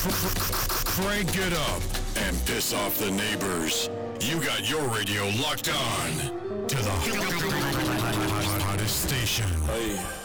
Crank it up and piss off the neighbors. You got your radio locked on to the hottest station.